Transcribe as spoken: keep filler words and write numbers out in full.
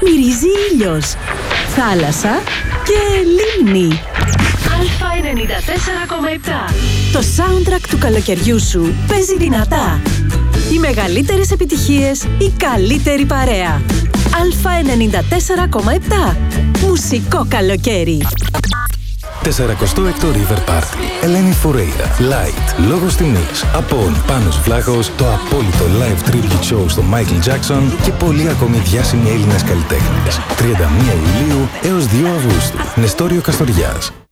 μυρίζει ήλιος, θάλασσα και λίμνη. Α ενενήντα τέσσερα κόμμα επτά. Το soundtrack του καλοκαιριού σου παίζει δυνατά. Οι μεγαλύτερες επιτυχίες, η καλύτερη παρέα. Α ενενήντα τέσσερα κόμμα επτά. Μουσικό καλοκαίρι. σαρανταεκτό River Party. Ελένη Φουρέιρα. Light. Λόγος τιμής. Απόν. Πάνος Βλάχος. Το απόλυτο live tribute show στο Michael Jackson και πολλοί ακόμη διάσημοι Έλληνες καλλιτέχνες. τριάντα μία Ιουλίου έως δύο Αυγούστου. Νεστόριο Καστοριάς.